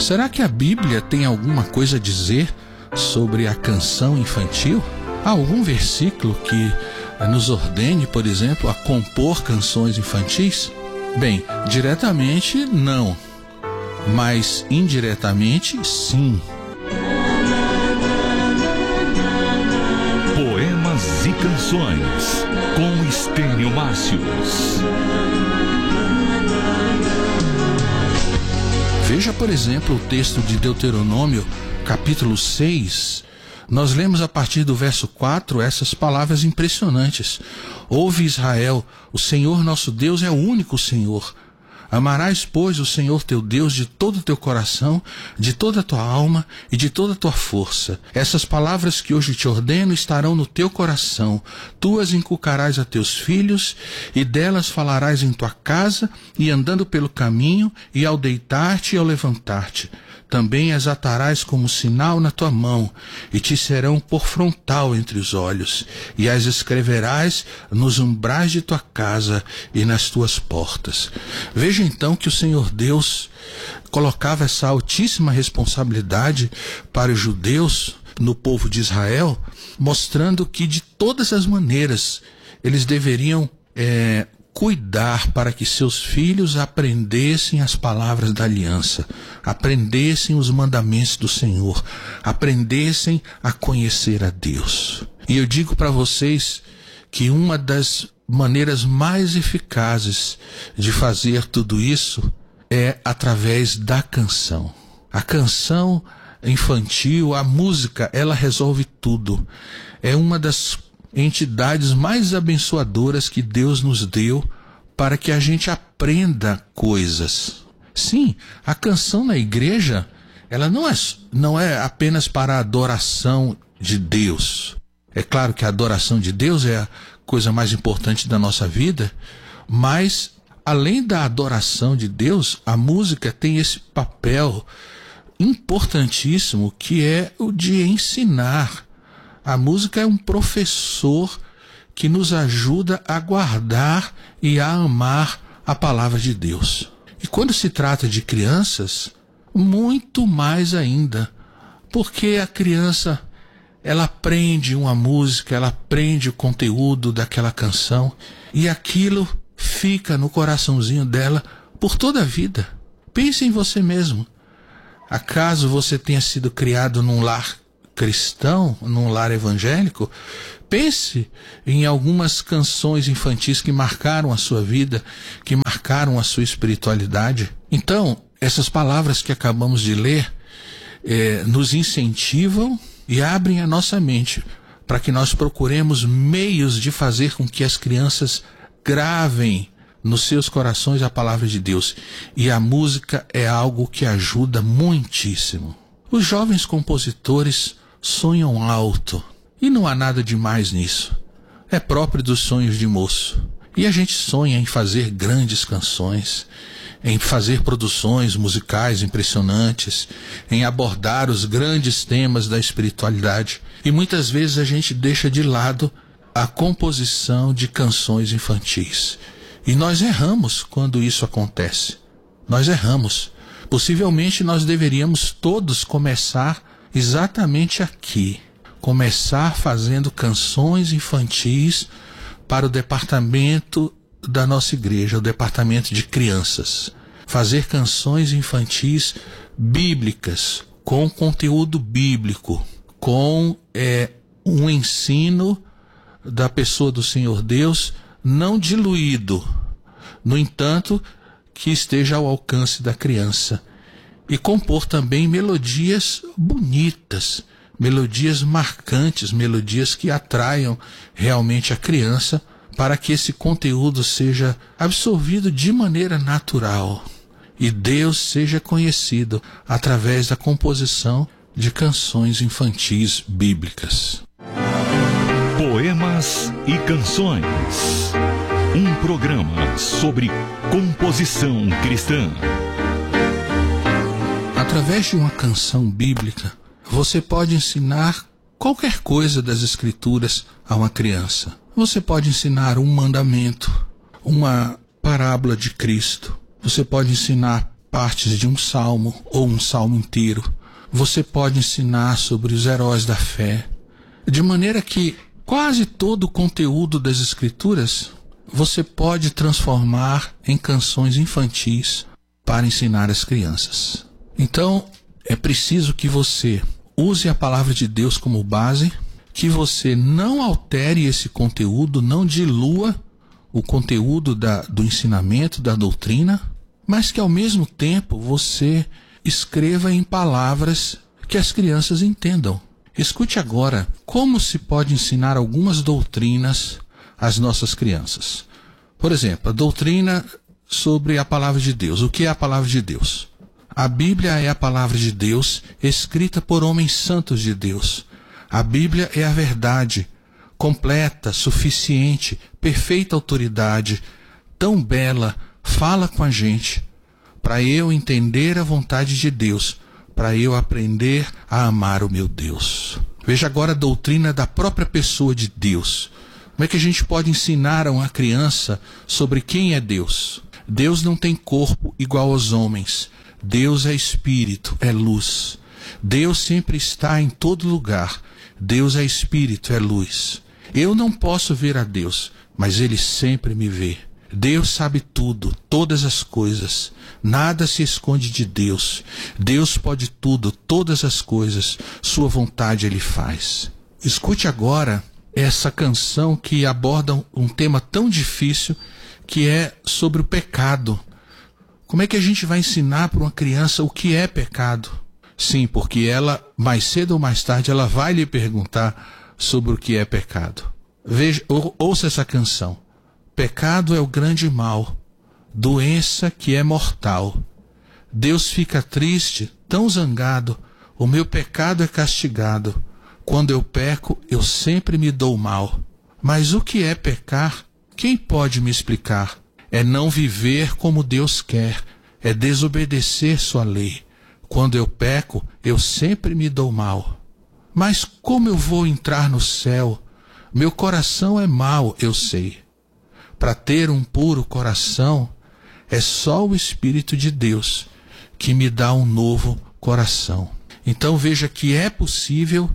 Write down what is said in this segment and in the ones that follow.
Será que a Bíblia tem alguma coisa a dizer sobre a canção infantil? Há algum versículo que nos ordene, por exemplo, a compor canções infantis? Bem, diretamente não, mas indiretamente sim. Poemas e canções com Estênio Márcios. Veja, por exemplo, o texto de Deuteronômio, capítulo 6. Nós lemos a partir do verso 4 essas palavras impressionantes. Ouve, Israel, o Senhor nosso Deus é o único Senhor. Amarás, pois, o Senhor teu Deus de todo o teu coração, de toda a tua alma e de toda a tua força. Essas palavras que hoje te ordeno estarão no teu coração. Tu as inculcarás a teus filhos, e delas falarás em tua casa, e andando pelo caminho, e ao deitar-te e ao levantar-te. Também as atarás como sinal na tua mão, e te serão por frontal entre os olhos, e as escreverás nos umbrais de tua casa e nas tuas portas. Veja então que o Senhor Deus colocava essa altíssima responsabilidade para os judeus no povo de Israel, mostrando que de todas as maneiras eles deveriam cuidar para que seus filhos aprendessem as palavras da aliança, aprendessem os mandamentos do Senhor, aprendessem a conhecer a Deus. E eu digo para vocês que uma das maneiras mais eficazes de fazer tudo isso é através da canção. A canção infantil, a música, ela resolve tudo. É uma das entidades mais abençoadoras que Deus nos deu para que a gente aprenda coisas. Sim, a canção na igreja, ela não é apenas para a adoração de Deus. É claro que a adoração de Deus é a coisa mais importante da nossa vida, mas além da adoração de Deus, a música tem esse papel importantíssimo que é o de ensinar. A música é um professor que nos ajuda a guardar e a amar a palavra de Deus. E quando se trata de crianças, muito mais ainda, porque a criança, ela aprende uma música, ela aprende o conteúdo daquela canção, e aquilo fica no coraçãozinho dela por toda a vida. Pense em você mesmo. Acaso você tenha sido criado num lar cristão, num lar evangélico? Pense em algumas canções infantis que marcaram a sua vida, que marcaram a sua espiritualidade. Então, essas palavras que acabamos de ler nos incentivam e abrem a nossa mente para que nós procuremos meios de fazer com que as crianças gravem nos seus corações a palavra de Deus. E a música é algo que ajuda muitíssimo. Os jovens compositores sonham alto, e não há nada de mais nisso. É próprio dos sonhos de moço. E a gente sonha em fazer grandes canções, em fazer produções musicais impressionantes, em abordar os grandes temas da espiritualidade. E muitas vezes a gente deixa de lado a composição de canções infantis. E nós erramos quando isso acontece. Nós erramos. Possivelmente nós deveríamos todos começar exatamente aqui. Começar fazendo canções infantis para o departamento da nossa igreja, o departamento de crianças. Fazer canções infantis bíblicas, com conteúdo bíblico, com um ensino da pessoa do Senhor Deus, não diluído, no entanto, que esteja ao alcance da criança. E compor também melodias bonitas, melodias marcantes, melodias que atraiam realmente a criança, para que esse conteúdo seja absorvido de maneira natural e Deus seja conhecido através da composição de canções infantis bíblicas. Poemas e canções. Um programa sobre composição cristã. Através de uma canção bíblica, você pode ensinar qualquer coisa das Escrituras a uma criança. Você pode ensinar um mandamento, uma parábola de Cristo. Você pode ensinar partes de um salmo ou um salmo inteiro. Você pode ensinar sobre os heróis da fé, de maneira que quase todo o conteúdo das Escrituras você pode transformar em canções infantis para ensinar as crianças. Então, é preciso que você use a palavra de Deus como base, que você não altere esse conteúdo, não dilua o conteúdo do ensinamento, da doutrina, mas que ao mesmo tempo você escreva em palavras que as crianças entendam. Escute agora como se pode ensinar algumas doutrinas às nossas crianças. Por exemplo, a doutrina sobre a palavra de Deus. O que é a palavra de Deus? A Bíblia é a palavra de Deus escrita por homens santos de Deus. A Bíblia é a verdade, completa, suficiente, perfeita autoridade, tão bela, fala com a gente, para eu entender a vontade de Deus, para eu aprender a amar o meu Deus. Veja agora a doutrina da própria pessoa de Deus. Como é que a gente pode ensinar a uma criança sobre quem é Deus? Deus não tem corpo igual aos homens. Deus é espírito, é luz. Deus sempre está em todo lugar. Deus é espírito, é luz. Eu não posso ver a Deus, mas Ele sempre me vê. Deus sabe tudo, todas as coisas. Nada se esconde de Deus. Deus pode tudo, todas as coisas. Sua vontade Ele faz. Escute agora essa canção que aborda um tema tão difícil, que é sobre o pecado. Como é que a gente vai ensinar para uma criança o que é pecado? Sim, porque ela, mais cedo ou mais tarde, ela vai lhe perguntar sobre o que é pecado. Veja, ouça essa canção. Pecado é o grande mal, doença que é mortal. Deus fica triste, tão zangado, o meu pecado é castigado. Quando eu peco, eu sempre me dou mal. Mas o que é pecar? Quem pode me explicar? É não viver como Deus quer, é desobedecer sua lei. Quando eu peco, eu sempre me dou mal. Mas como eu vou entrar no céu? Meu coração é mau, eu sei. Para ter um puro coração, é só o Espírito de Deus que me dá um novo coração. Então veja que é possível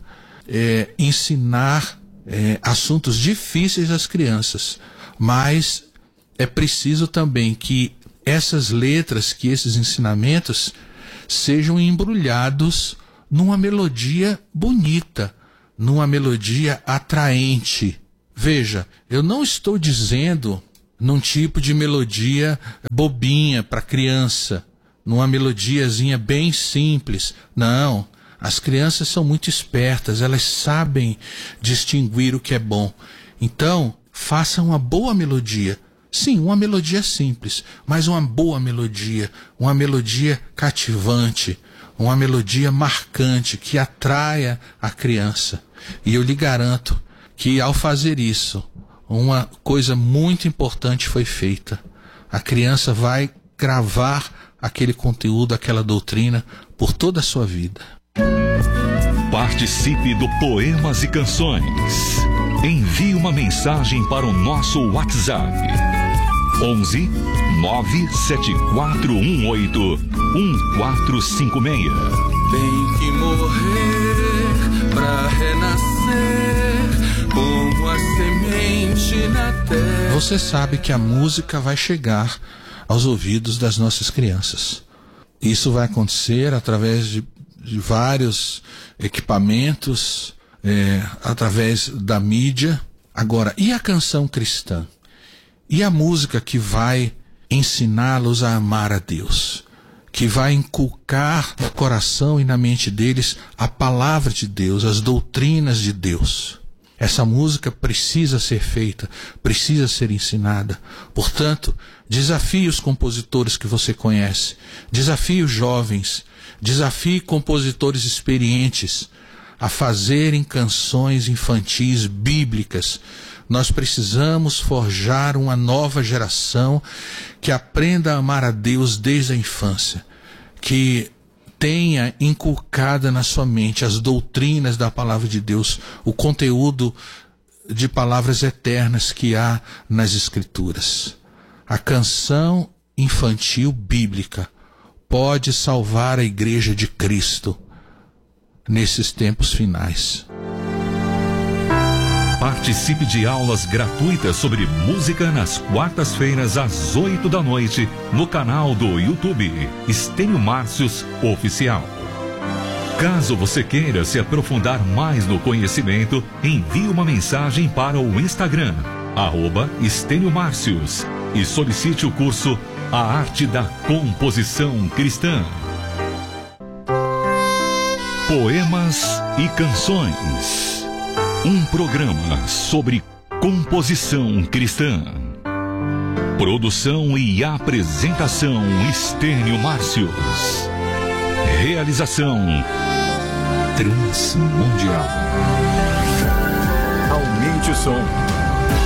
ensinar assuntos difíceis às crianças, mas é preciso também que essas letras, que esses ensinamentos sejam embrulhados numa melodia bonita, numa melodia atraente. Veja, eu não estou dizendo num tipo de melodia bobinha para criança, numa melodiazinha bem simples. Não, as crianças são muito espertas, elas sabem distinguir o que é bom. Então, faça uma boa melodia. Sim, uma melodia simples, mas uma boa melodia, uma melodia cativante, uma melodia marcante, que atraia a criança. E eu lhe garanto que ao fazer isso, uma coisa muito importante foi feita. A criança vai gravar aquele conteúdo, aquela doutrina, por toda a sua vida. Participe do Poemas e Canções. Envie uma mensagem para o nosso WhatsApp. 11 97418 1456. Tem que morrer pra renascer como a semente na terra. Você sabe que a música vai chegar aos ouvidos das nossas crianças. Isso vai acontecer através de vários equipamentos, através da mídia. Agora, e a canção cristã? E a música que vai ensiná-los a amar a Deus? Que vai inculcar no coração e na mente deles a palavra de Deus, as doutrinas de Deus. Essa música precisa ser feita, precisa ser ensinada. Portanto, desafie os compositores que você conhece, desafie os jovens, desafie compositores experientes a fazerem canções infantis bíblicas. Nós precisamos forjar uma nova geração que aprenda a amar a Deus desde a infância, que tenha inculcada na sua mente as doutrinas da palavra de Deus, o conteúdo de palavras eternas que há nas Escrituras. A canção infantil bíblica pode salvar a Igreja de Cristo nesses tempos finais. Participe de aulas gratuitas sobre música nas quartas-feiras às 8 da noite no canal do YouTube Estênio Márcios Oficial. Caso você queira se aprofundar mais no conhecimento, envie uma mensagem para o Instagram, @Estênio Márcios, e solicite o curso A Arte da Composição Cristã. Poemas e Canções. Um programa sobre composição cristã. Produção e apresentação Estênio Márcios. Realização Transmundial. Aumente o som.